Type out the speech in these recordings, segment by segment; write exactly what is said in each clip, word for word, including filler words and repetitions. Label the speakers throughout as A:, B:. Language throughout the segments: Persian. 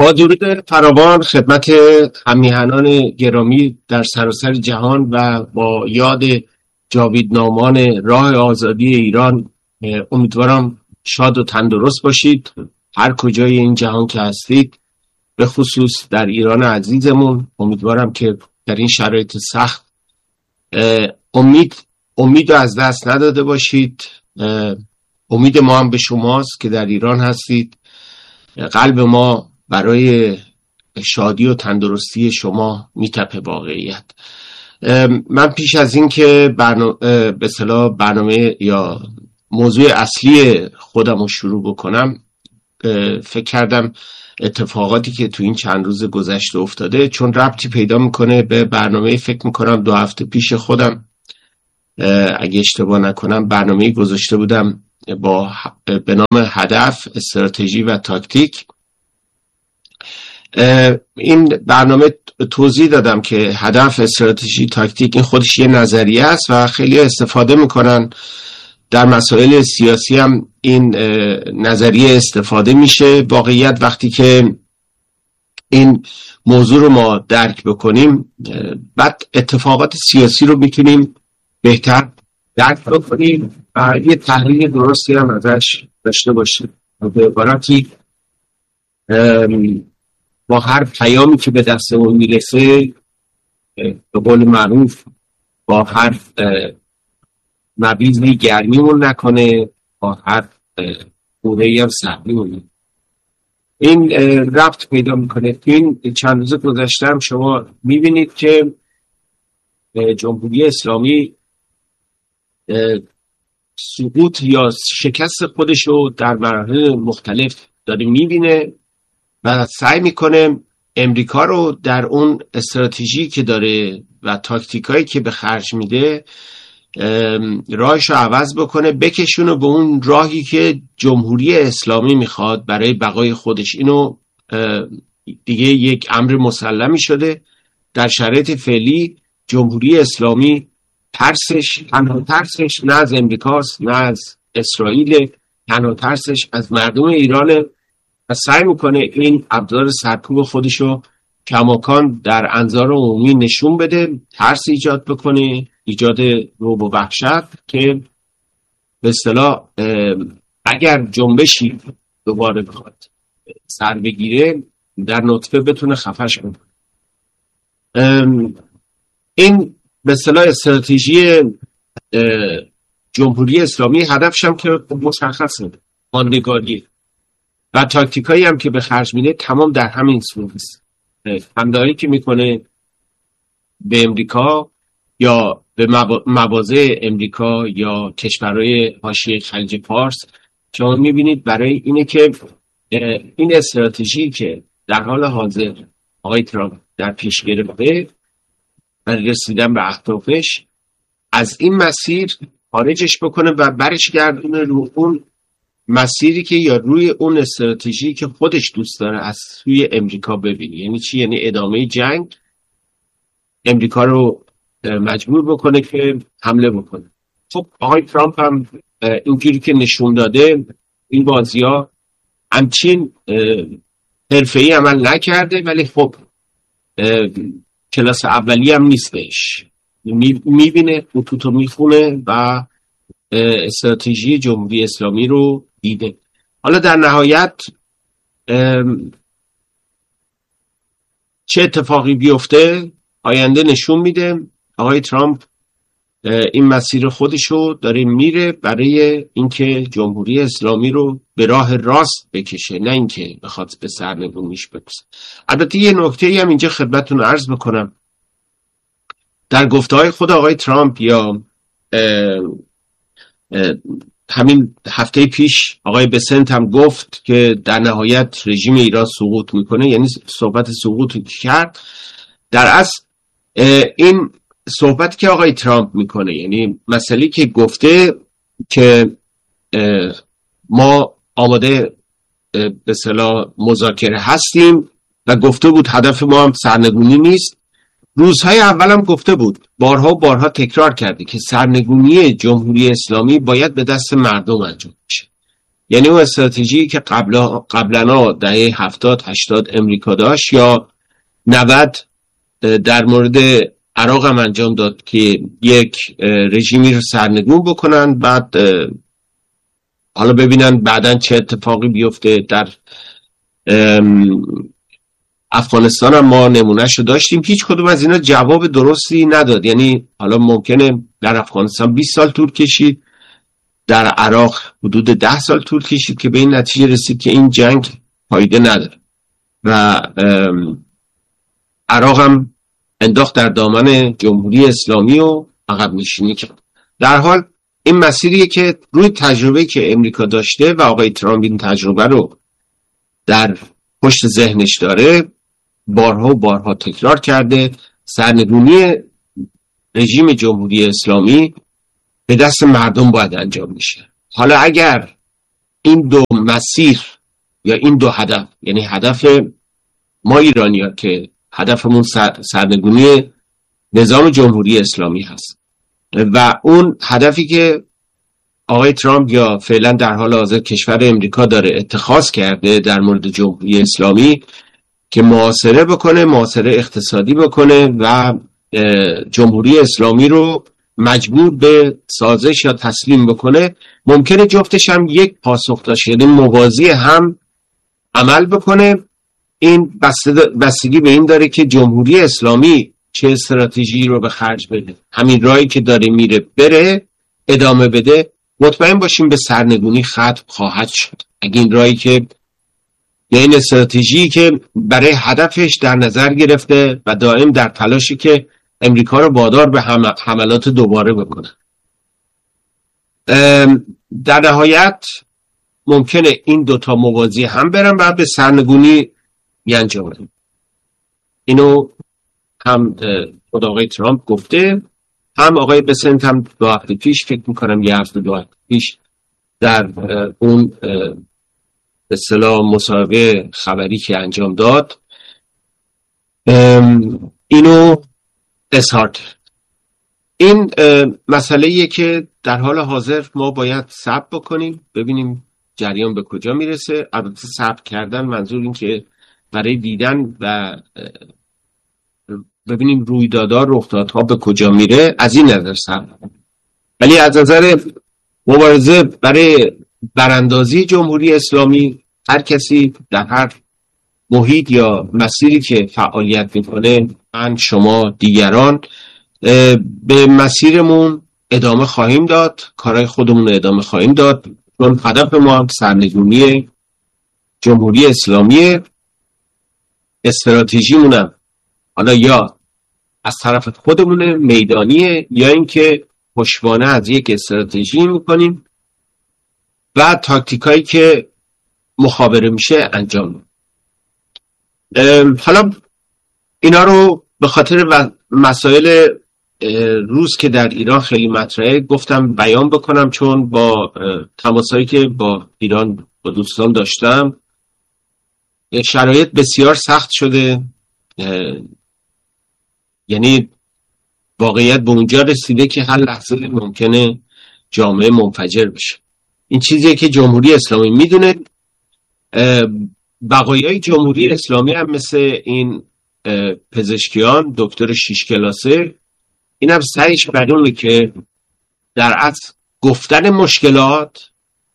A: با درود فراوان خدمت همیهنان گرامی در سراسر جهان و با یاد جاویدنامان راه آزادی ایران، امیدوارم شاد و تندرست باشید هر کجای این جهان که هستید، به خصوص در ایران عزیزمون. امیدوارم که در این شرایط سخت امید امید رو از دست نداده باشید. امید ما هم به شماست که در ایران هستید. قلب ما برای شادی و تندرستی شما میتپه واقعیت. من پیش از این که برنامه به اصطلاح برنامه یا موضوع اصلی خودم رو شروع بکنم، فکر کردم اتفاقاتی که تو این چند روز گذشته افتاده چون ربطی پیدا میکنه به برنامه، فکر میکنم دو هفته پیش خودم اگه اشتباه نکنم برنامه گذاشته بودم با به نام هدف، استراتژی و تاکتیک. این برنامه توضیح دادم که هدف، استراتژی، تاکتیک این خودش یه نظریه است و خیلی استفاده میکنن. در مسائل سیاسی هم این نظریه استفاده میشه. واقعیت وقتی که این موضوع رو ما درک بکنیم، بعد اتفاقات سیاسی رو میتونیم بهتر درک بکنیم و یه تحلیل درستی هم ازش داشته باشیم. به عبارتی با هر پیامی که به دستمون میرسه، به قول معروف با هر مبیزی گرمیمون نکنه، با هر خوره‌ای هم سردیمون. این ربط پیدا میکنه. این چند روز گذشته هم شما میبینید که جمهوری اسلامی سقوط یا شکست خودش رو در مراحل مختلف داره میبینه و سعی میکنه امریکا رو در اون استراتژی که داره و تاکتیکایی که به خرج میده راهش رو عوض بکنه، بکشونه به اون راهی که جمهوری اسلامی میخواد برای بقای خودش. اینو دیگه یک امر مسلمی شده. در شرایط فعلی جمهوری اسلامی ترسش، تنها ترسش نه از امریکاست نه از اسرائیل، تنها ترسش از مردم ایرانه و سعی میکنه این ابزار سرکوب خودشو کماکان در انظار عمومی نشون بده، ترس ایجاد بکنه، ایجاد رعب و وحشت که به اصطلاح اگر جنبشی دوباره بخواد سر بگیره در نطفه بتونه خفش کنه. این به اصطلاح استراتژی جمهوری اسلامی هدفش هم که مشخصه، ماندگاری و تاکتیکایی هم که به خرج میده تمام در همین صورت است. همداری که میکنه به امریکا یا به مواضع امریکا یا کشورهای حاشیه خلیج فارس، شما میبینید برای اینه که این استراتژی که در حال حاضر آقای ترامپ در پیش گرفته برای رسیدن به اهدافش، از این مسیر خارجش بکنه و برش گردونه رو اون مسیری که یا روی اون استراتژی که خودش دوست داره از سوی امریکا ببینی. یعنی چی؟ یعنی ادامه جنگ، امریکا رو مجبور بکنه که حمله بکنه. خب آقای ترامپ هم اینجوری که نشون داده این بازی‌ها همچین حرفه‌ای عمل نکرده، ولی خب کلاس اولی هم نیستش، میبینه، خطوطو میخونه و استراتژی جمهوری اسلامی رو دیده. حالا در نهایت چه اتفاقی بیفته آینده نشون میده. آقای ترامپ این مسیر خودشو داره میره برای اینکه جمهوری اسلامی رو به راه راست بکشه، نه اینکه بخواد به سرنگونیش برسه. البته یه نکته هم اینجا خدمتتون عرض بکنم. در گفته‌های خود آقای ترامپ یا اه اه همین هفته پیش آقای بسنت هم گفت که در نهایت رژیم ایران سقوط میکنه، یعنی صحبت سقوط کرد. در اصل این صحبت که آقای ترامپ میکنه، یعنی مسئله که گفته که ما آماده به اصطلاح مذاکره هستیم و گفته بود هدف ما هم سرنگونی نیست. روزهای اول هم گفته بود، بارها و بارها تکرار کرده که سرنگونی جمهوری اسلامی باید به دست مردم انجام بشه. یعنی اون استراتژی که قبلا قبلا دهه هفتاد هشتاد امریکا داشت یا نود در مورد عراق هم انجام داد که یک رژیمی رو سرنگون بکنن، بعد حالا ببینن بعدن چه اتفاقی بیفته. در افغانستان هم ما نمونهش رو داشتیم، هیچ کدوم از اینا جواب درستی نداد. یعنی حالا ممکنه در افغانستان بیست سال طول کشید، در عراق حدود ده سال طول کشید که به این نتیجه رسید که این جنگ فایده نداره و عراق هم انداخت در دامن جمهوری اسلامی و عقب نشینی کرد. در حال این مسیریه که روی تجربه که امریکا داشته و آقای ترامپ این تجربه رو در پشت ذهنش داره، بارها و بارها تکرار کرده. سرنگونی رژیم جمهوری اسلامی به دست مردم باید انجام میشه. حالا اگر این دو مسیر یا این دو هدف، یعنی هدف ما ایرانی‌ها که هدفمون سرنگونی نظام جمهوری اسلامی هست و اون هدفی که آقای ترامپ یا فعلا در حال حاضر کشور امریکا داره اتخاذ کرده در مورد جمهوری اسلامی که محاصره بکنه، محاصره اقتصادی بکنه و جمهوری اسلامی رو مجبور به سازش یا تسلیم بکنه، ممکنه جفتش هم یک پاسخ داشته، یعنی موازی هم عمل بکنه. این بستگی به این داره که جمهوری اسلامی چه استراتژی رو به خرج بده. همین راهی که داره میره بره ادامه بده، مطمئن باشیم به سرنگونی ختم خواهد شد. اگه این راهی که یا این استراتژی که برای هدفش در نظر گرفته و دائم در تلاشی که امریکا رو وادار به حملات دوباره بکنه. در نهایت ممکنه این دوتا موازی هم برن و به سرنگونی بیانجامن. اینو هم خود آقای ترامپ گفته، هم آقای بسنت هم دو هفته پیش، فکر میکنم یه هفته دو هفته پیش در اون به اصطلاح مصاحبه خبری که انجام داد اینو اظهار کرد. این مسئله ایه که در حال حاضر ما باید صبر بکنیم، ببینیم جریان به کجا میرسه. البته صبر کردن منظور این که برای دیدن و ببینیم رویدادها رخدادها به کجا میره، از این نظر صبر. ولی از نظر مبارزه برای براندازی جمهوری اسلامی، هر کسی در هر محیط یا مسیری که فعالیت میکنه، من شما دیگران به مسیرمون ادامه خواهیم داد، کارهای خودمون ادامه خواهیم داد، چون هدف ما هم سرنگونی جمهوری اسلامی. استراتژیمونم حالا یا از طرف خودمون میدانیه یا اینکه پشتوانه از یک استراتژی میکنیم و تاکتیکایی که مخابره میشه انجام. حالا اینا رو به خاطر مسائل روز که در ایران خیلی مطرحه گفتم بیان بکنم، چون با تماسایی که با ایران با دوستان داشتم شرایط بسیار سخت شده. یعنی واقعیت به اونجا رسیده که هر لحظه ممکنه جامعه منفجر بشه. این چیزیه که جمهوری اسلامی میدونه. بقایای جمهوری اسلامی هم مثل این پزشکیان دکتر شیش کلاسه، این هم سعیش بدونه که در اصل گفتن مشکلات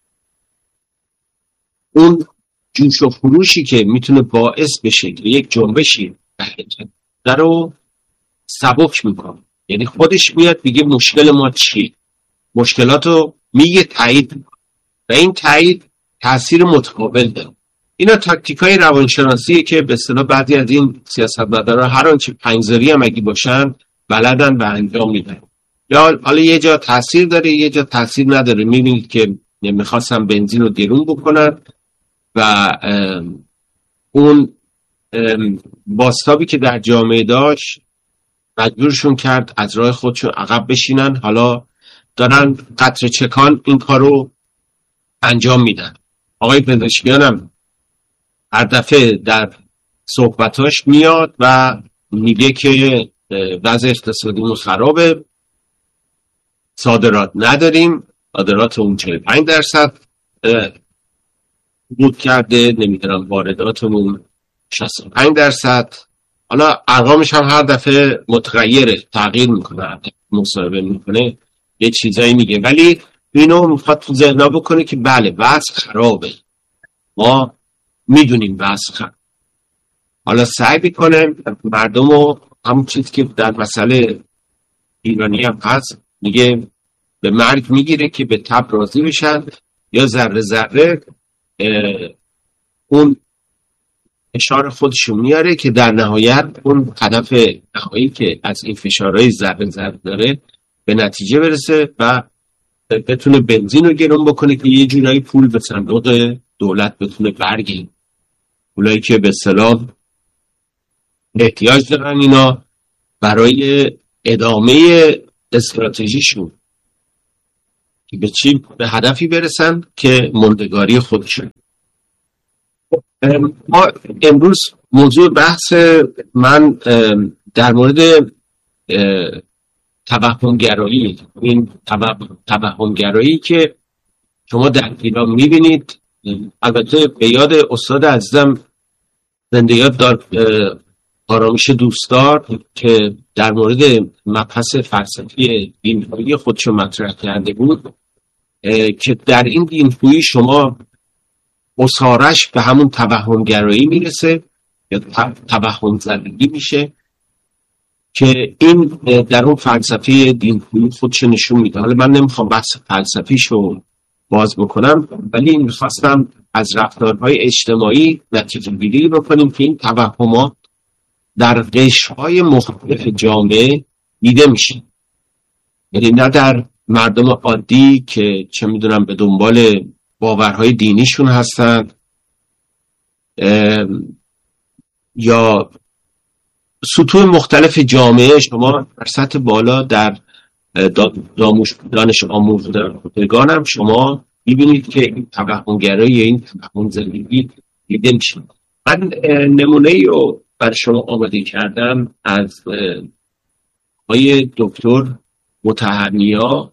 A: اون جوش و خروشی که میتونه باعث بشه که یک جنبشی در رو سبک میکنه. یعنی خودش میاد میگه مشکل ما چیه، مشکلاتو میگه تایید میکنه و این تایید تأثیر متقابل داره. اینا تاکتیکای روانشناسیه که به اصطلاح بعضی از این سیاستمدارا هر آنچه پنجذاری هم اگه باشن بلدن و انجام میدن. یا حالا یه جا تاثیر داره یه جا تاثیر نداره. میبینید که میخواستن بنزین رو گرون بکنن و اون بازتابی که در جامعه داشت مجبورشون کرد از راه خودشون عقب بشینن. حالا دارن قطره چکان این کارو انجام میدن. آقای پزشکیان هم هر دفعه در صحبتاش میاد و میگه که وضع اقتصادیمون خرابه، صادرات نداریم، صادرات اون چهل و پنج درصد بود کرده، نمیدونم وارداتمون شصت و پنج درصد. حالا ارقامش هم هر دفعه متغیره، تغییر میکنه، مصاحبه میکنه یه چیزایی میگه، ولی اینو میخواد تو ذهنها بکنه که بله وضع خرابه، ما میدونیم وضع خرابه. حالا سعی میکنه مردم رو همون چیزی که در مسئله ایرانی هم هست، میگه به مرگ میگیره که به تب راضی بشن، یا ذره ذره اون فشار خودشون میاره که در نهایت اون هدف نهایی که از این فشارهای ذره ذره داره به نتیجه برسه و بتونه بنزین رو گرون بکنه که یه جورایی پول به صندوق دولت بتونه برگیره. پولایی که به اصطلاح احتیاج دارن اینا برای ادامه استراتژیشون که به چی به هدفی برسن که موندگاری خودشون. ما امروز موضوع بحث من در مورد توهمگرایی، این توهمگرایی که شما در ایران میبینید، البته به یاد استاد عزیزم زنده یاد دار آرامش دوستدار که در مورد مبحث فلسفی دین‌هایی خودشو مطرح کرده بود که در این دین‌هایی شما اصارش به همون توهمگرایی میرسه یا توهم زدگی میشه که این در اون فلسفه دین‌هایی خودشو نشون میده. حالا من نمیخوام بحث فلسفیشو باز بکنم، ولی میخواستم از رفتارهای اجتماعی نتیجه گیری بکنیم که این توهمات در قشرهای مختلف جامعه دیده میشه، یعنی نه در مردم عادی که چه میدونم به دنبال باورهای دینیشون هستن یا سطوح مختلف جامعه. شما در سطح بالا در دانش آموزگان هم شما میبینید که این توهمگرایی، این توهم زدگی دیده میشه. من نمونه رو برای شما آماده کردم از آقای دکتر مطهرنیا،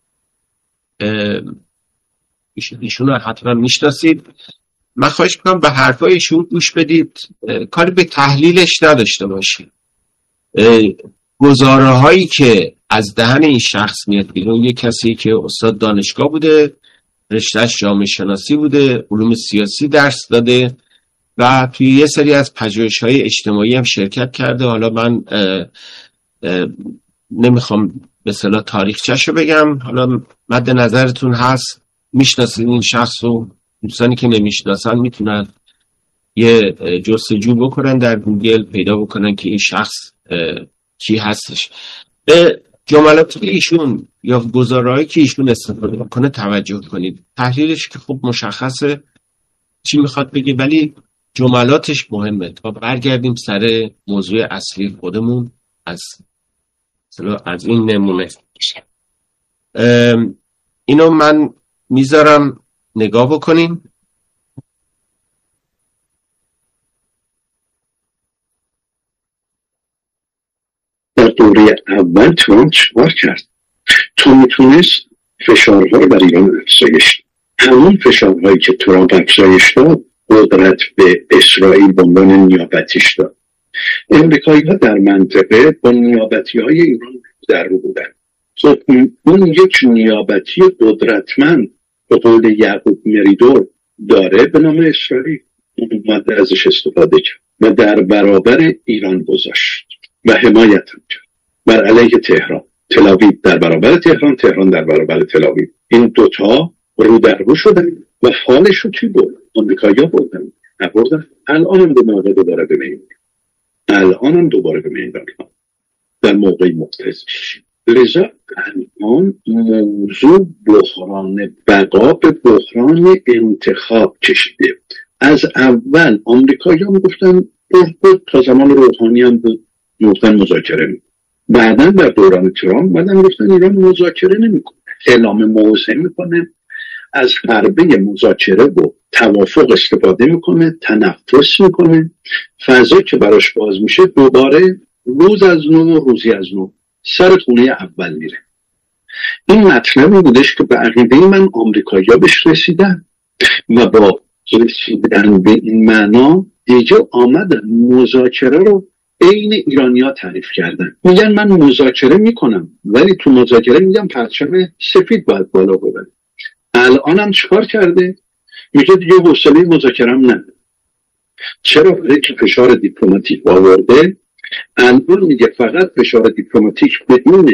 A: ایشون رو حتما میشناسید. من خواهش میکنم به حرفای ایشون گوش بدید، کاری به تحلیلش نداشته باشید. گزاره هایی که از دهن این شخص میاد بیرون، یک کسی که استاد دانشگاه بوده، رشتهش جامعه شناسی بوده، علوم سیاسی درس داده و توی یه سری از پژوهش‌های اجتماعی هم شرکت کرده. حالا من اه اه نمیخوام به اصطلاح تاریخچه‌شو بگم، حالا مد نظرتون هست، میشناسید این شخص رو، دوستانی که نمیشناسن میتونن یه جستجو بکنن در گوگل، پیدا بکنن که این شخص کی هستش. به جملاتی ایشون یا گزارهایی که ایشون استفاده میکنه توجه کنید. تحلیلش که خب مشخصه چی میخواد بگه، ولی جملاتش مهمه تا برگردیم سر موضوع اصلی خودمون از از این نمونه. اینو من میذارم نگاه بکنین.
B: در دوره اول ترامپ چیکار کرد؟ تو میتونست فشارهای بر ایران افزایش، همون فشارهایی که ترامپ افزایش داد قدرت به اسرائیل به عنوان نیابتیش داد. امریکایی ها در منطقه با نیابتی های ایران در رو بودن. خب اون یک نیابتی قدرتمند به قول یعقوب مریدور داره به نام اسرائیل، اون اومد ازش استفاده کرد و در برابر ایران گذاشت و حمایت هم کرد بر علیه تهران. تل‌آویو در برابر تهران، تهران در برابر تل‌آویو. این دوتا رو در رو شدن و فالش رو چی بود؟ امریکایی‌ها بردن نبردن. الان هم دوباره دوباره به میدان الان هم دوباره به میدان در موقعی مختلفش. لذا الان موضوع بحران بقا به بحران انتخاب کشیده. از اول امریکایی‌ها میگفتن بود تا زمان روحانی هم بود، میگفتن مذاکره میکنن. بعدا در دوران ترامپ بعدن گفتن ایران مذاکره نمیکنه، اعلام موضع میکنه، از حربه مذاکره و توافق استفاده میکنه، تنفس میکنه، فضا که براش باز میشه دوباره روز از نو و روزی از نو سر خونه اول میره. این مطلبی بودش که به عقیده من آمریکایی‌ها بهش رسیدن و با رسیدن به این معنا دیگه آمدن مذاکره رو عین ایرانی‌ها تعریف کردن. میگن من مذاکره میکنم ولی تو مذاکره میگم پرچم سفید باید بالا ببره. الان هم چیکار کرده؟ میگه دیگه حوصله مذاکره هم نداره. چرا؟ برای که فشار دیپلماتیک آورده. الان میگه فقط فشار دیپلماتیک بدون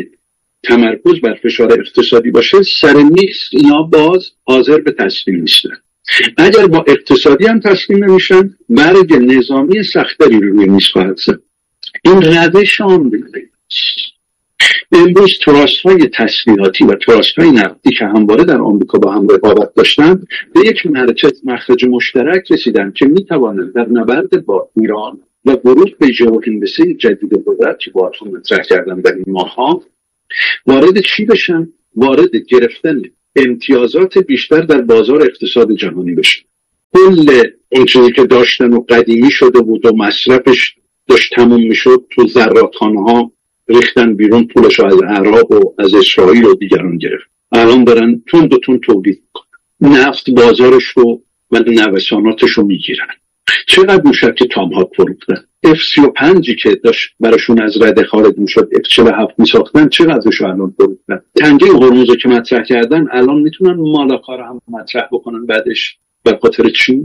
B: تمرکز بر فشار اقتصادی باشه سر نیست اینا باز حاضر به تسلیم نیستن. اگر با اقتصادی هم تسلیم نمیشن برگ نظامی سختری رو روی میز خواهد زد. این روش آمریکایی است. امروز تراست‌های تسلیحاتی و تراست‌های نفتی که همواره در آمریکا با هم رقابت داشتند به یک مخرج مشترک رسیدن که میتوانند در نبرد با ایران و ورود به ژئوهندسه جدید قدرت که باهاتون مطرح کردم در این ماه‌ها وارد چی بشن؟ وارد گرفتن امتیازات بیشتر در بازار اقتصاد جهانی بشن. کل اون چیزی که داشتن و قدیمی شده بود و مصرفش داشت تموم میشد تو زراتخانه‌ها ریختن بیرون، پولش از عراق و از اسرائیل و دیگران گرفت. الان دارن تون به تون تولید میکنن، نفت بازارش رو و نوساناتش رو میگیرن. چقدر موشک تامهاک فروختن؟ اف سی و پنج که داشت براشون از رده خارج میشد اف چهل و هفت میساختن چقدرش الان فروختن؟ تنگه هرمز که مطرح کردن الان میتونن مالاکا رو هم مطرح بکنن بعدش. به خاطر چی؟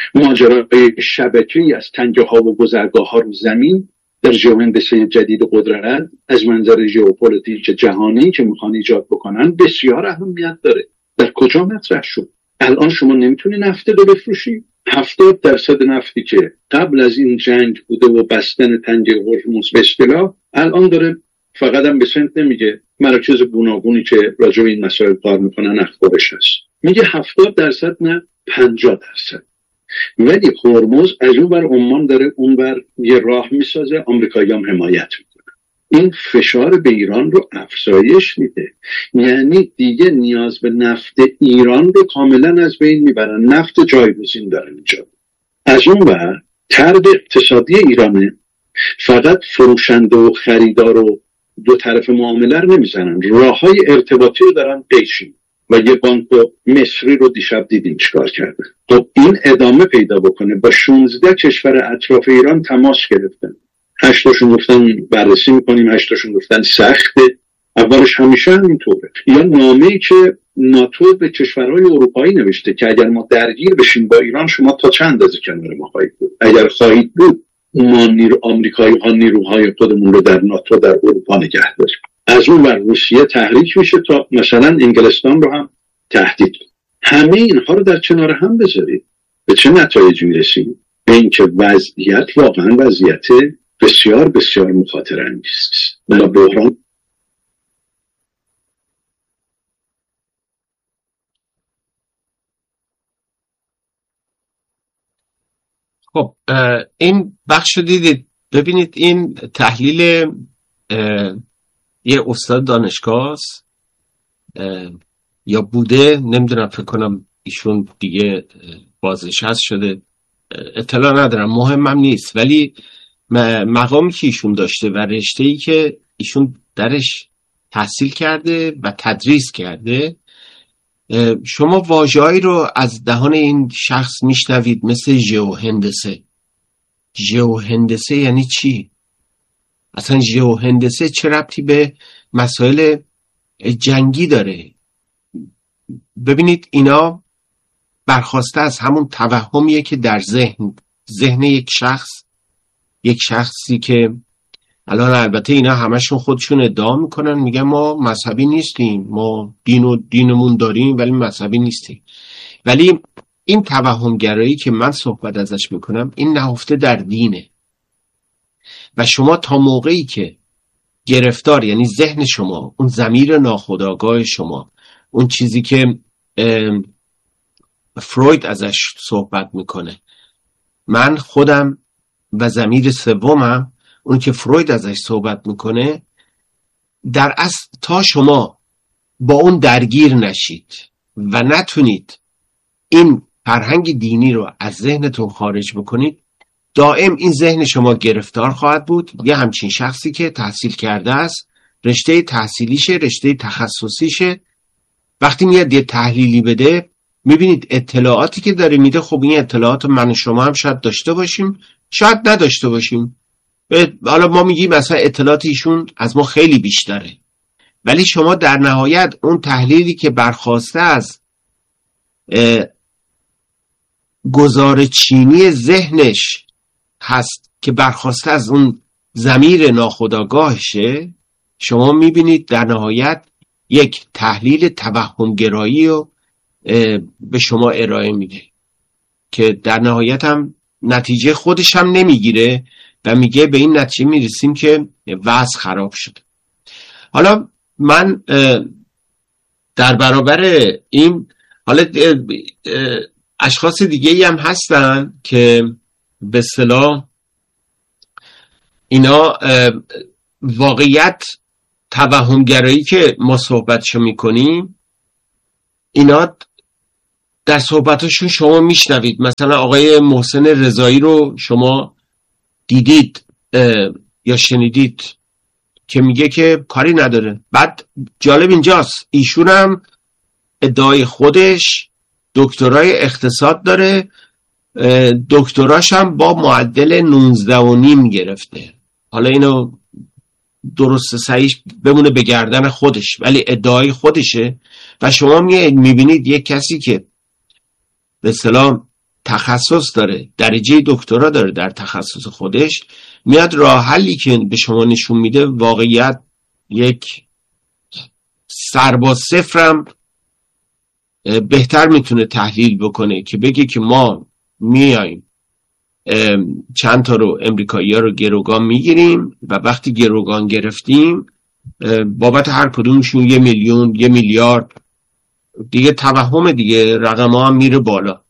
B: ماجرای شبکه‌ای از تنگه ها و گذرگاه ها رو زمین در ژئوهندسه جدید قدرت از منظر ژئوپلیتیک جهانی که میخوان ایجاد بکنن بسیار اهمیت داره. در کجا مطرح شد؟ الان شما نمیتونی نفت رو بفروشی. هفتاد درصد نفتی که قبل از این جنگ بوده و بستن تنگه هرمز به اصطلاح الان داره فقط هم به سنت نمیگه، مراکز گوناگونی که راجع به این مسائل کار میکنن اخبارش هست میگه هفتاد درصد نه پنجاه درصد. ولی هرمز از اون بر عمان داره اون بر یه راه میسازه، آمریکایی هم حمایت میکنه. این فشار به ایران رو افزایش میده. یعنی دیگه نیاز به نفت ایران رو کاملا از بین میبرن. نفت جایگزین دارن اینجا. از اون بر طرد اقتصادی ایرانه، فقط فروشنده و خریدار و دو طرف معامله رو نمیزنن، راه های ارتباطی رو دارن قیچی. و یه بانک مصری رو دیشب دیدیم چیکار کرده. خب این ادامه پیدا بکنه. با شانزده کشور اطراف ایران تماس گرفتن. هشتاشون گفتن بررسی میکنیم، هشتاشون گفتن سخته. اولش همیشه همینطوره. یا نامه‌ای که ناتو به کشورهای اروپایی نوشته که اگر ما درگیر بشیم با ایران شما تا چند اندازه کنار ما خواهید بود. اگر خواهید بود ما نیرو آمریکایی ها نیروهای خودمون رو در ناتو در اروپا نگه داریم. از اون ور روسیه تحریک میشه تا مثلا انگلستان رو هم تهدید. همه اینها رو در کنار هم بذارید به چه نتایجی میرسیم؟ به اینکه وضعیت واقعا وضعیت بسیار بسیار مخاطره انگیز است. بلا بحران.
A: خب این بخش رو دیدید. ببینید این تحلیل یه استاد دانشگاه است یا بوده، نمیدونم، فکر کنم ایشون دیگه بازنشسته شده، اطلاع ندارم، مهمم نیست. ولی مقامی که ایشون داشته و رشته‌ای که ایشون درش تحصیل کرده و تدریس کرده، شما واژه‌ای رو از دهان این شخص میشنوید مثل ژئوهندسه. ژئوهندسه یعنی چی؟ اصلا ژئوهندسه چه ربطی به مسائل جنگی داره؟ ببینید اینا برخواسته از همون توهمیه که در ذهن ذهن یک شخص یک شخصی که الان البته اینا همشون خودشون ادعا میکنن، میگن ما مذهبی نیستیم، ما دین و دینمون داریم ولی مذهبی نیستیم. ولی این توهمگرایی که من صحبت ازش میکنم این نهفته در دینه. و شما تا موقعی که گرفتار، یعنی ذهن شما، اون ضمیر ناخودآگاه شما، اون چیزی که فروید ازش صحبت میکنه، من خودم و ضمیر سومم، اون که فروید ازش صحبت میکنه، در اصل تا شما با اون درگیر نشید و نتونید این فرهنگ دینی رو از ذهنتون خارج بکنید، دائم این ذهن شما گرفتار خواهد بود. یه همچین شخصی که تحصیل کرده است، رشته تحصیلیشه، رشته تخصصیشه، وقتی میاد یه تحلیلی بده میبینید اطلاعاتی که داره میده، خب این اطلاعات من و شما هم شاید داشته باشیم، شاید نداشته باشیم. حالا ما میگیم مثلا اطلاعات ایشون از ما خیلی بیشتره، ولی شما در نهایت اون تحلیلی که برخواسته از گزار چینی ذهنش هست، که برخواسته از اون ضمیر ناخودآگاهشه، شما میبینید در نهایت یک تحلیل توهمگرایی رو به شما ارائه میده که در نهایت هم نتیجه خودش هم نمیگیره و میگه به این نتیجه میرسیم که وضع خراب شده. حالا من در برابر این، حالا اشخاص دیگه هم هستن که به اصطلاح اینا واقعیت توهمگرایی که ما صحبتشو میکنیم، اینا در صحبتاشون شما میشنوید. مثلا آقای محسن رضایی رو شما دیدید یا شنیدید که میگه که کاری نداره. بعد جالب اینجاست، ایشون هم ادعای خودش دکترای اقتصاد داره، دکتراش هم با معدل نوزده و نیم گرفته. حالا اینو درست صحیح بمونه به گردن خودش، ولی ادعای خودشه. و شما میبینید یک کسی که به اصطلاح تخصص داره، درجه دکترا داره در تخصص خودش، میاد راه حلی که به شما نشون میده واقعیت یک سرباز صفرم بهتر میتونه تحلیل بکنه که بگه که ما میایم چند تا رو امریکایی ها رو گروگان میگیریم و وقتی گروگان گرفتیم بابت هر کدومشون یه میلیون یه میلیارد دیگه، توهم دیگه، رقم ها هم میره بالا.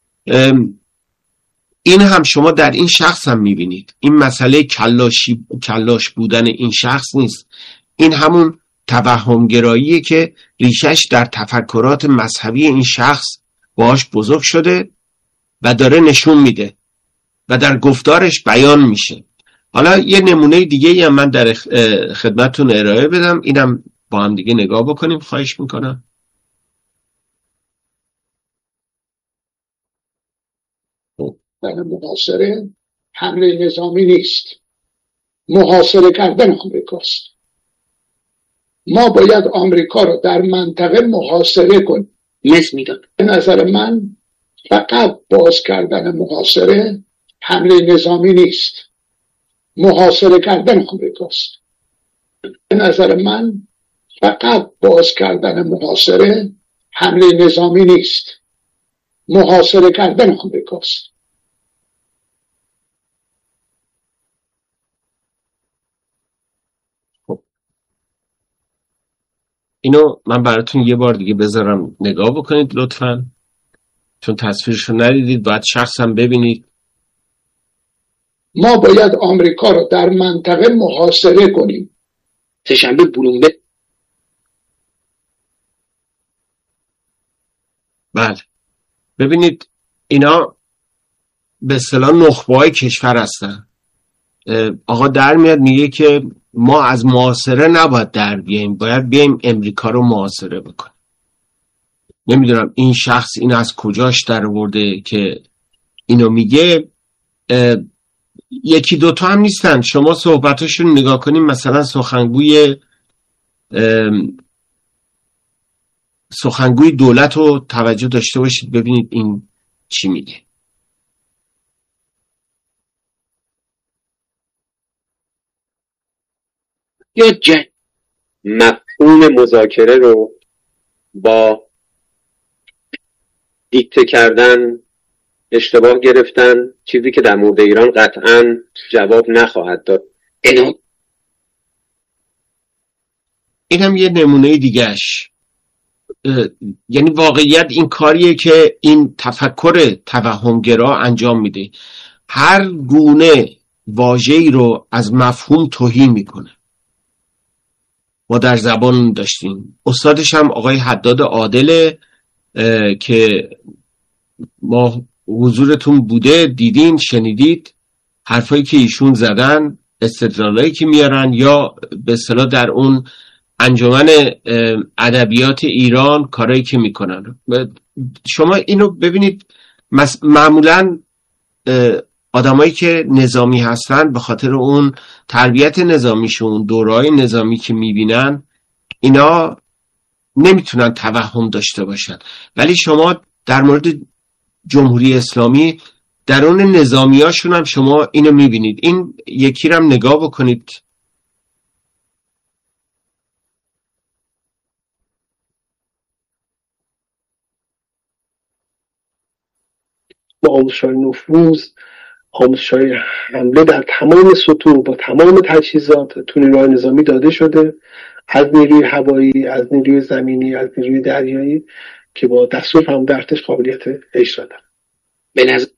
A: این هم شما در این شخص هم میبینید. این مسئله کلاشی کلاش بودن این شخص نیست، این همون توهمگراییه که ریشش در تفکرات مذهبی این شخص باهاش بزرگ شده و داره نشون میده و در گفتارش بیان میشه. حالا یه نمونه دیگه هم من در خدمتتون ارائه بدم، اینم با هم دیگه نگاه بکنیم، خواهش میکنم.
C: در محاصره حمله نظامی نیست، محاصره کردن آمریکاست. ما باید آمریکا رو در منطقه محاصره کنیم.
D: مثل میداد
C: به نظر من فقط باز کردن محاصره حمله نظامی نیست، محاصره کردن آمریکاست. به نظر من فقط باز کردن محاصره حمله نظامی نیست، محاصره کردن آمریکاست.
A: اینو من براتون یه بار دیگه بذارم نگاه بکنید لطفاً، چون تصویرشو ندیدید، باید شخصا ببینید.
C: ما باید آمریکا رو در منطقه محاصره کنیم.
D: سه‌شنبه بلومبرگ.
A: بله ببینید اینا به اصطلاح نخبه‌های کشور هستن. آقا در میاد میگه که ما از محاصره نباید در بیاییم، باید بیاییم امریکا رو محاصره بکنیم. نمیدونم این شخص این از کجاش در آورده که اینو میگه. یکی دوتا هم نیستن، شما صحبتاشون نگاه کنیم. مثلا سخنگوی سخنگوی دولت رو توجه داشته باشید، ببینید این چی میگه.
D: یا جنگ مفهوم مذاکره رو با دیکته کردن اشتباه گرفتن، چیزی که در مورد ایران قطعاً جواب نخواهد داد.
A: این این هم یه نمونه دیگهش. یعنی واقعیت این کاریه که این تفکر توهمگرا انجام میده، هر گونه واژه‌ای رو از مفهوم توهین میکنه. ما در زبان داشتیم، استادش هم آقای حداد عادله که ما حضورتون بوده، دیدین، شنیدید حرفایی که ایشون زدن، استدلالایی که میارن، یا به اصطلاح در اون انجمن ادبیات ایران کارایی که میکنن. شما اینو ببینید، معمولا آدمایی که نظامی هستن به خاطر اون تربیت نظامیشون، دورهای نظامی که میبینن، اینا نمیتونن توهم داشته باشن. ولی شما در مورد جمهوری اسلامی درون نظامیاشون هم شما اینو میبینید. این یکی رو هم نگاه بکنید.
E: با آموزش‌های نفوذ، آموزش‌های حمله در تمام سطوح با تمام تجهیزات تو نیروهای نظامی داده شده، از نیروی هوایی، از نیروی زمینی، از نیروی دریایی، که با دستور فرمانده ارتش قابلیت اجرا دارن.
D: به نظر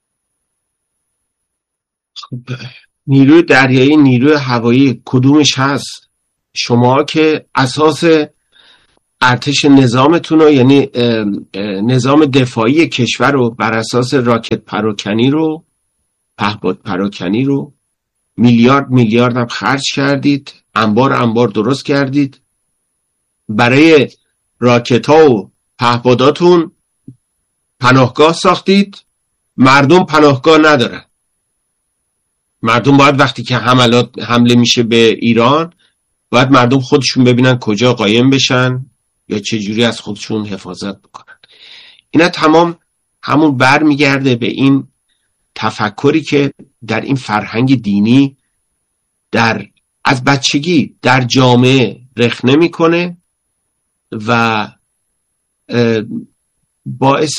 A: نیروی دریایی، نیروی هوایی کدومش هست؟ شما که اساس ارتش نظامتون رو، یعنی نظام دفاعی کشور رو بر اساس راکت پراکنی رو، پهپاد پراکنی رو میلیارد میلیارد هم خرج کردید، انبار انبار درست کردید. برای راکت ها و پهپاداتون پناهگاه ساختید. مردم پناهگاه ندارن. مردم باید وقتی که حملات حمله میشه به ایران، باید مردم خودشون ببینن کجا قایم بشن یا چه جوری از خودشون حفاظت بکنن. اینا تمام همون بر میگرده به این تفکری که در این فرهنگ دینی در از بچگی در جامعه رخنه میکنه و باعث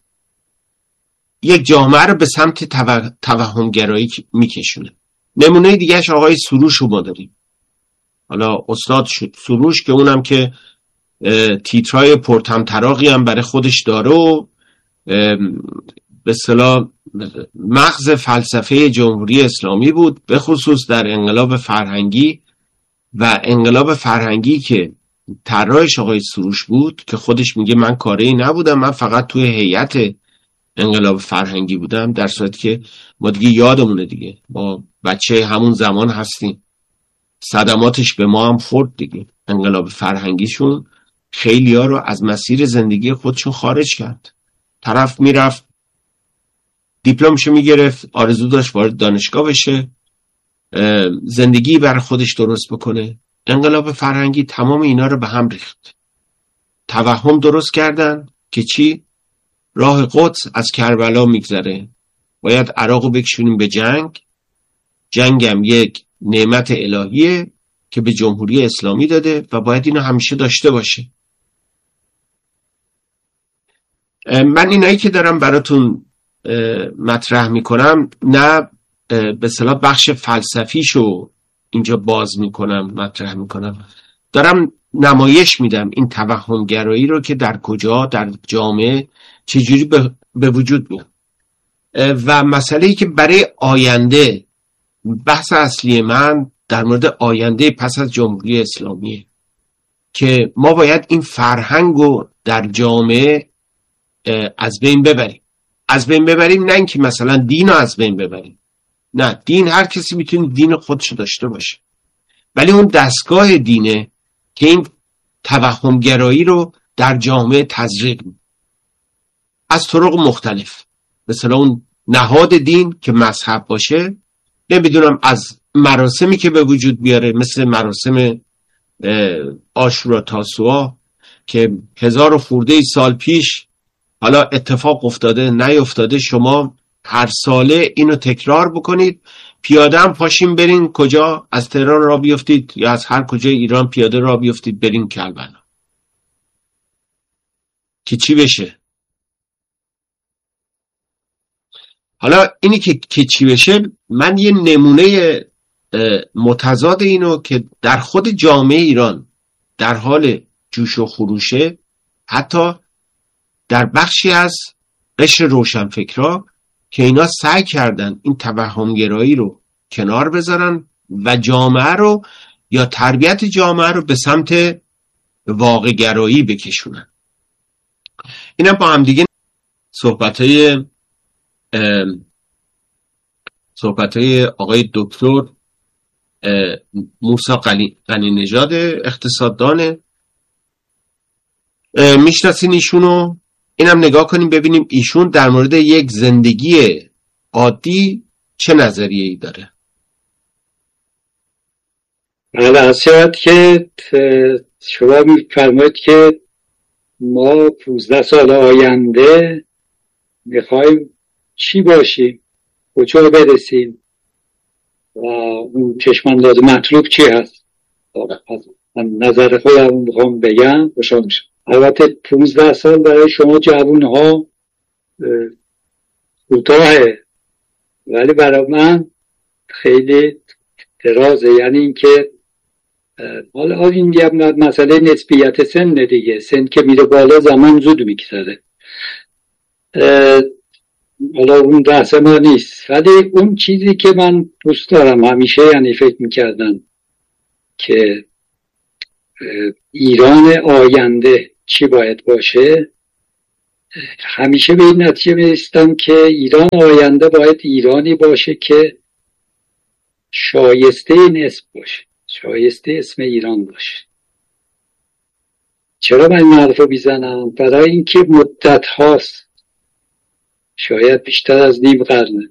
A: یک جامعه رو به سمت توهمگرایی میکشونه. نمونه دیگهش آقای سروش رو ما داریم. حالا استاد سروش که اونم که تیترای پرطمطراقی هم برای خودش داره و به اصطلاح مغز فلسفه جمهوری اسلامی بود، به خصوص در انقلاب فرهنگی. و انقلاب فرهنگی که طراحش آقای سروش بود، که خودش میگه من کاری نبودم، من فقط توی هیئت انقلاب فرهنگی بودم، در صورتی که ما دیگه یادمونه دیگه، ما بچه همون زمان هستیم، صدماتش به ما هم خورد دیگه. انقلاب فرهنگیشون خیلی ها رو از مسیر زندگی خودشون خارج کرد. طرف میرفت دیپلمشو میگرفت، آرزو داشت وارد دانشگاه بشه، زندگی برای خودش درست بکنه. انقلاب فرهنگی تمام اینا رو به هم ریخت. توهم درست کردن که چی؟ راه قدس از کربلا میگذره، باید عراقو بکشونیم به جنگ. جنگم یک نعمت الهیه که به جمهوری اسلامی داده و باید اینو همیشه داشته باشه. من اینایی که دارم براتون مطرح میکنم، نه به اصطلاح بخش فلسفیشو اینجا باز میکنم، مطرح میکنم، دارم نمایش میدم این توهمگرایی رو که در کجا در جامعه چجوری به, به وجود میاد. و مسئله‌ای که برای آینده، بحث اصلی من در مورد آینده پس از جمهوری اسلامیه که ما باید این فرهنگ رو در جامعه از بین ببریم. از بین ببریم نه اینکه مثلا دین رو از بین ببریم، نه، دین هر کسی میتونه دین خودشو داشته باشه، ولی اون دستگاه دینه که این توهمگرایی رو در جامعه تزریق از طرق مختلف. مثلا اون نهاد دین که مذهب باشه، نمیدونم از مراسمی که به وجود بیاره، مثل مراسم عاشورا تاسوعا که هزار و خورده ای سال پیش حالا اتفاق افتاده نیفتاده، شما هر ساله اینو تکرار بکنید. پیاده هم پاشیم برین کجا؟ از تهران را بیفتید یا از هر کجای ایران پیاده را بیفتید برین کربلا، که چی بشه؟ حالا اینی که, که چی بشه، من یه نمونه متضاد اینو که در خود جامعه ایران در حال جوش و خروشه، حتی در بخشی از قشر روشنفکرها که اینا سعی کردن این توهمگرایی رو کنار بذارن و جامعه رو یا تربیت جامعه رو به سمت واقع‌گرایی بکشونن. اینا با هم دیگه صحبتای صحبتای آقای دکتر موسی غنی نژاد اقتصاددانه. میشناسین ایشونو؟ اینم نگاه کنیم ببینیم ایشون در مورد یک زندگی عادی چه نظریه‌ای داره.
F: بله، هستید که شما میفرمایید که ما پونزده سال آینده میخوایم چی باشیم، کجا برسیم و اون چشمانداز مطلوب چی هست. من نظر خودم میخوام بگم باشم میشم. البته پونزده سال برای شما جوون ها کوتاهه، ولی برای من خیلی درازه. یعنی اینکه حالا این یه مسئله نسبیت سن دیگه، سن که میره بالا زمان زود میگذره، حالا اون بحث ما نیست. ولی اون چیزی که من دوست دارم همیشه، یعنی فکر میکردم که ایران آینده چی باید باشه، همیشه به این نتیجه میرسیدم که ایران آینده باید ایرانی باشه که شایسته این اسم باشه، شایسته اسم ایران باشه. چرا من این حرفو میزنم؟ برای اینکه مدت هاست، شاید بیشتر از نیم قرنه،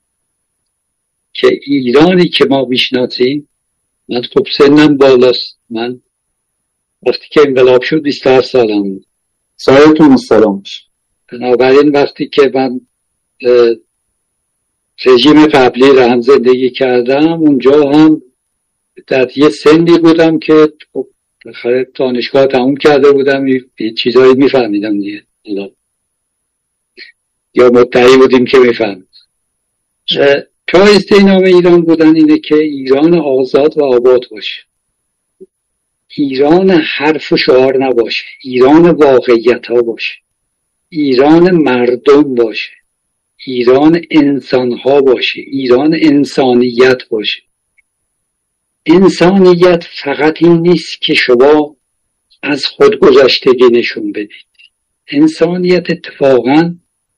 F: که ایرانی که ما میشناسیم، من خب سنم بالاست، من وقتی که انقلاب شد بیست و هفت سالم بود.
G: سایتون مستلام بشه.
F: بنابراین وقتی که من رژیم قبلی را هم زندگی کردم، اونجا هم در یه سنی بودم که خب دانشگاه تموم کرده بودم، یه چیزایی میفهمیدم دیگه، یا مدعی بودیم که میفهمید. شایسته نام ایران بودن اینه که ایران آزاد و آباد باشه، ایران حرف و شعار نباشه، ایران واقعیت ها باشه، ایران مردم باشه، ایران انسان ها باشه، ایران انسانیت باشه. انسانیت فقط این نیست که شما از خودگذشتگی نشون بدید. انسانیت اتفاقا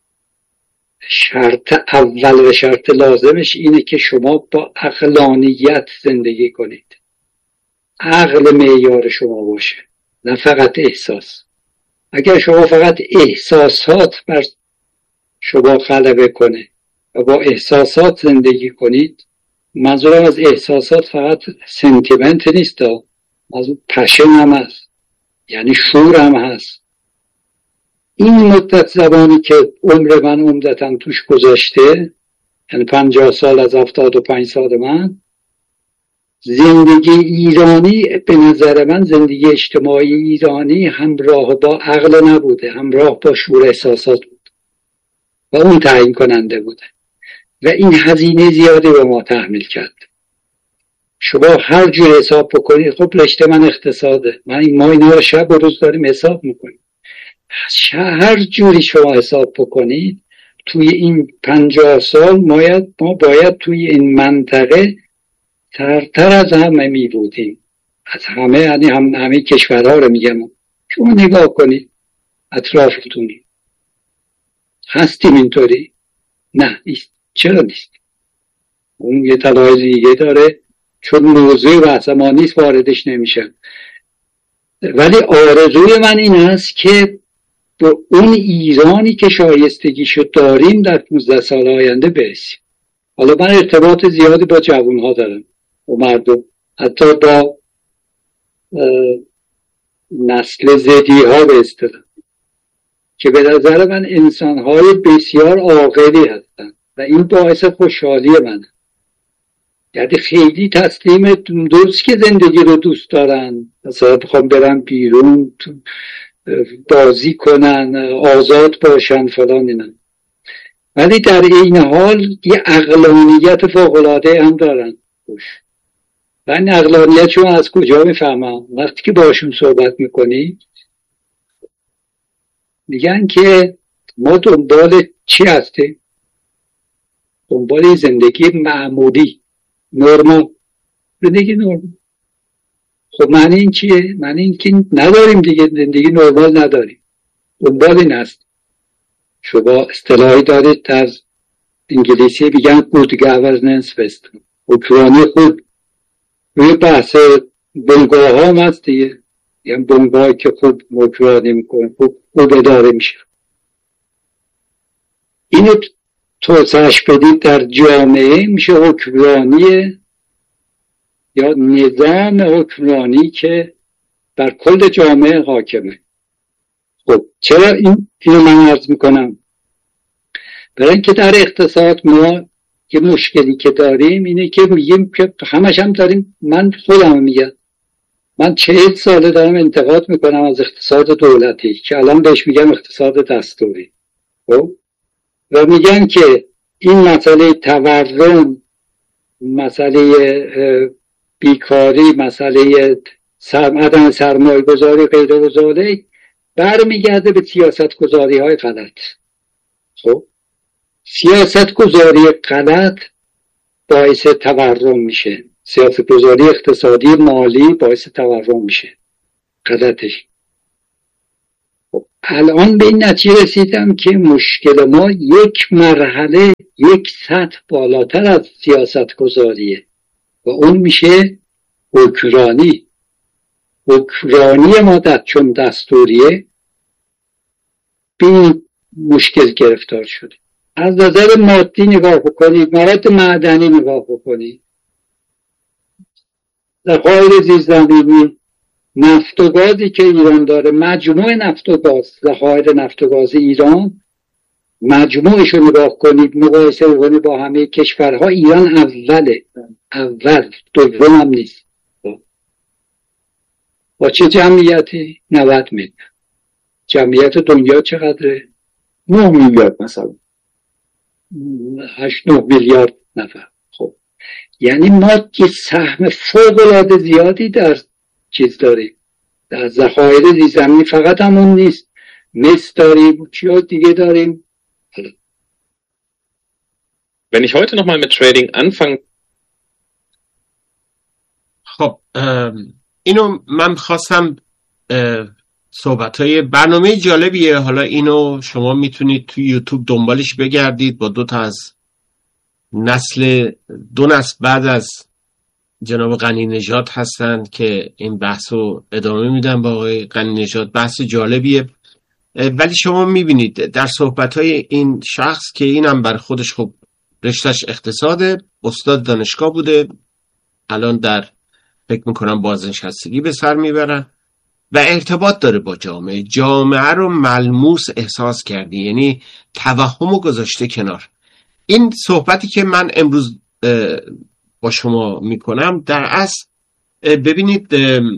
F: شرط اول و شرط لازمش اینه که شما با عقلانیت زندگی کنید. عقل معیار شما باشه، نه فقط احساس. اگر شما فقط احساسات بر شما غلبه کنه و با احساسات زندگی کنید، منظورم از احساسات فقط سنتیمنت نیست، از پشن هم هست، یعنی شور هم هست. این مدت زبانی که عمر من عمدتاً توش گذاشته، یعنی پنجاه سال از هفتاد و پنج سال من، زندگی ایرانی به نظر من، زندگی اجتماعی ایرانی همراه با عقل نبوده، همراه با شور احساسات بود و اون تعیین کننده بوده و این هزینه زیادی به ما تحمیل کرد. شما هر جور حساب بکنید، خب رشته من اقتصاده، من این ما اینا رو شب و روز داریم حساب میکنیم، هر جوری شما حساب بکنید توی این پنجاه سال باید ما باید توی این منطقه ترتر از همه می بودیم، از همه، یعنی هم همه کشورها رو میگم. شما نگاه کنید اطرافتون، هستیم اینطوری؟ نه نیست. چرا نیست؟ اون یه دلایل دیگه داره، چون موضوع بحث ما نیست، واردش نمیشم. ولی آرزوی من این است که به اون ایرانی که شایستگیشو داریم در پانزده سال آینده برسیم. حالا من ارتباط زیادی با جوانها دارم و مردم، حتی با نسل زدی ها به اصطلاح، که به نظر من انسانهای بسیار عاقلی هستند و این باعث خوشحالی منه. یعنی خیلی تسلیم دوست که زندگی رو دوست دارن، مثلا بخوام برن بیرون بازی کنن، آزاد باشن فلان اینا، ولی در این حال یه عقلانیت فوق‌العاده هم دارن خوش. و این عقلانیت شما از کجا میفهمم؟ وقتی که باشون صحبت میکنی میگن که ما دنبال چی هستیم؟ دنبال زندگی معمولی، نرمال، زندگی نرمال. خب معنی این چیه؟ معنی این که نداریم دیگه، زندگی نرمال نداریم، دنبال این هست. شما اصطلاحی دارید در انگلیسی میگن good governance first، حکمرانی خوب روی بحث بنگاه ها هم هست دیگه، یعنی بنگاهی که خوب حکمرانی میکنه، خوب خوب اداره میشه. اینو توسعهش بدید در جامعه میشه حکمرانی یا نظام حکمرانی که بر کل جامعه حاکمه. خب چرا این اینو من عرض میکنم؟ برای اینکه در اقتصاد ما یه مشکلی که داریم اینه که میگیم که همش هم داریم، من خودم میگم من چهل ساله دارم انتقاد میکنم از اقتصاد دولتی که الان بهش میگم اقتصاد دستوری. خب و میگن که این مسئله تورم، مسئله بیکاری، مسئله سرم عدم سرمایه گذاری غیر گذاری برمیگرده به سیاست گذاری های غلط. خب سیاست گذاری غلط باعث تورم میشه، سیاست گذاری اقتصادی مالی باعث تورم میشه، غلطش. خب الان به این نتیجه رسیدم که مشکل ما یک مرحله یک سطح بالاتر از سیاست گذاریه و اون میشه حکمرانی. حکمرانی ما در چون دستوریه به این مشکل گرفتار شده. از نظر مادی نگاه بکنید، مواد معدنی نگاه بکنید، ذخایر زیرزمینی، نفت و گازی که ایران داره، مجموع نفت و گاز، ذخایر نفت و گاز ایران مجموعش رو نگاه کنید، مقایسه کنید با همه کشورها، ایران اوله، اول، دوم هم نیست. با چه جمعیتی؟ نود میلیون. جمعیت دنیا چقدره؟
G: نه میلیارد مثلا،
F: هشت نه میلیارد نفر. خب یعنی ما که سهم فوق العاده زیادی در چیز داریم، در ذخایر زیرزمینی. فقط همون نیست، مس داریم، چیا دیگه داریم.
H: Wenn ich heute nochmal mit Trading anfange.
A: خب اینو من خواستم صحبت‌های برنامه جالبیه. حالا اینو شما میتونید تو یوتیوب دنبالش بگردید، با دو تا از نسل دو نسل بعد از جناب غنی نژاد هستن که این بحثو ادامه میدن با آقای غنی نژاد. بحث جالبیه، ولی شما میبینید در صحبت‌های این شخص که اینم بر خودش خب رشتهش اقتصاده، استاد دانشگاه بوده، الان در فکر میکنم بازنشستگی به سر میبرن و ارتباط داره با جامعه. جامعه رو ملموس احساس کردی، یعنی توهمو گذاشته کنار. این صحبتی که من امروز با شما میکنم در اصل ببینید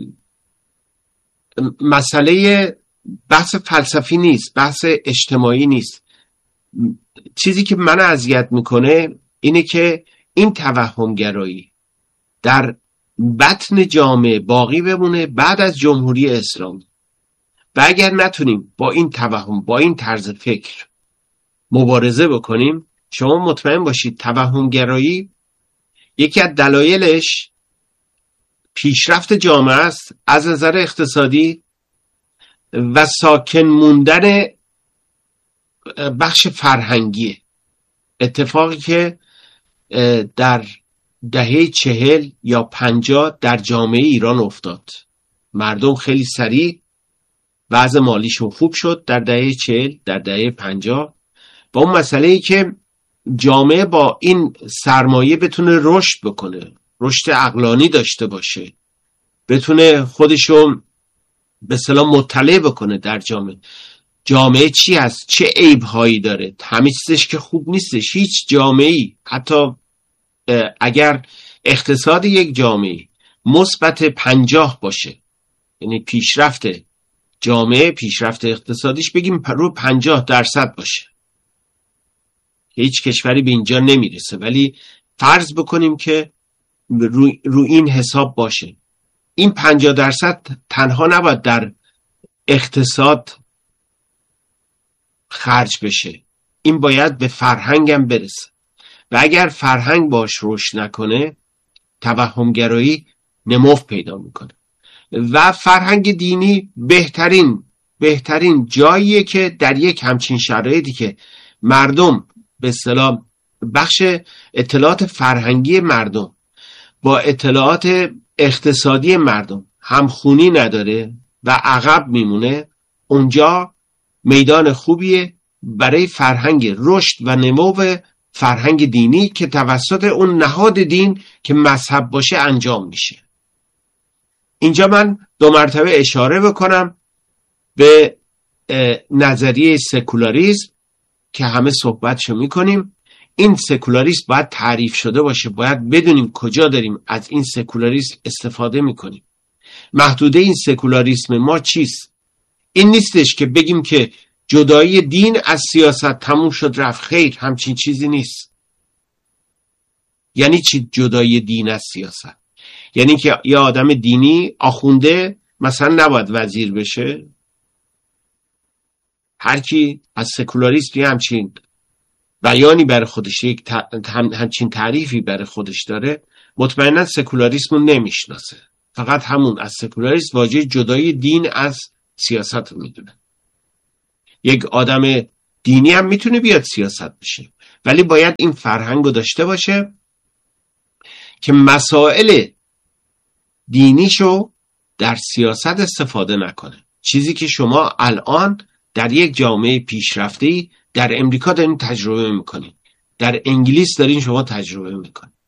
A: مسئله بحث فلسفی نیست، بحث اجتماعی نیست. چیزی که من اذیت میکنه اینه که این توهمگرایی در بطن جامعه باقی بمونه بعد از جمهوری اسلامی. و اگر نتونیم با این توهم، با این طرز فکر مبارزه بکنیم، شما مطمئن باشید توهمگرایی یکی از دلایلش پیشرفت جامعه است از نظر اقتصادی و ساکن موندن بخش فرهنگی. اتفاقی که در دهه چهل یا پنجاه در جامعه ایران افتاد. مردم خیلی سریع وضع مالیشون خوب شد در دهه چهل، در دهه پنجاه، با اون مسئله‌ای که جامعه با این سرمایه بتونه رشد بکنه، رشد عقلانی داشته باشه، بتونه خودشو به اصطلاح مطلع بکنه در جامعه. جامعه چی هست؟ چه عیب‌هایی داره؟ همه چیزش که خوب نیستش. هیچ جامعه‌ای، حتی اگر اقتصاد یک جامعه مثبت پنجاه باشه، یعنی پیشرفت جامعه، پیشرفت اقتصادیش بگیم رو پنجاه درصد باشه، هیچ کشوری به اینجا نمیرسه، ولی فرض بکنیم که رو, رو این حساب باشه. این پنجاه درصد تنها نباید در اقتصاد خرج بشه، این باید به فرهنگم برسه. و اگر فرهنگ باش رشد نکنه، توهمگرایی نمو پیدا میکنه. و فرهنگ دینی بهترین بهترین جاییه که در یک همچین شرایطی که مردم به اصطلاح بخش اطلاعات فرهنگی مردم با اطلاعات اقتصادی مردم همخونی نداره و عقب میمونه، اونجا میدان خوبیه برای فرهنگ رشد و نمو فرهنگ دینی که توسط اون نهاد دین که مذهب باشه انجام میشه. اینجا من دو مرتبه اشاره بکنم به نظریه سکولاریسم که همه صحبتشو میکنیم. این سکولاریسم باید تعریف شده باشه، باید بدونیم کجا داریم از این سکولاریسم استفاده میکنیم. محدوده این سکولاریسم ما چیست؟ این نیستش که بگیم که جدایی دین از سیاست تموم شد رفت. خیر، همچین چیزی نیست. یعنی چی جدایی دین از سیاست؟ یعنی که یه آدم دینی آخونده مثلا نباید وزیر بشه؟ هر کی از سکولاریسم یه همچین بیانی برای خودش، یک همچین تعریفی برای خودش داره، مطمئنا سکولاریسم رو نمیشناسه. فقط همون از سکولاریسم واژه جدایی دین از سیاست رو میدونه. یک آدم دینی هم میتونه بیاد سیاست بشه، ولی باید این فرهنگ رو داشته باشه که مسائل دینیشو در سیاست استفاده نکنه. چیزی که شما الان در یک جامعه پیشرفته‌ای در امریکا دارین تجربه میکنین، در انگلیس دارین شما تجربه میکنین.